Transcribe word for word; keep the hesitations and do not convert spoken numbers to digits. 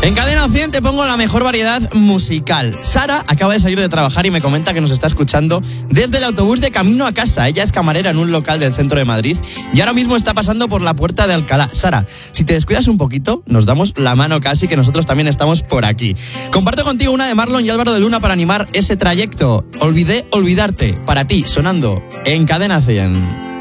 En Cadena cien te pongo la mejor variedad musical. Sara acaba de salir de trabajar y me comenta que nos está escuchando desde el autobús de camino a casa. Ella es camarera en un local del centro de Madrid y ahora mismo está pasando por la Puerta de Alcalá. Sara, si te descuidas un poquito, nos damos la mano casi, que nosotros también estamos por aquí. Comparto contigo una de Marlon y Álvaro de Luna para animar ese trayecto. Olvidé olvidarte, para ti, sonando en Cadena cien.